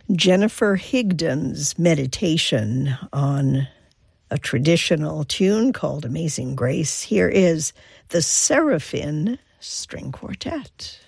Jennifer Higdon's meditation on a traditional tune called Amazing Grace. Here is the Seraphim String Quartet.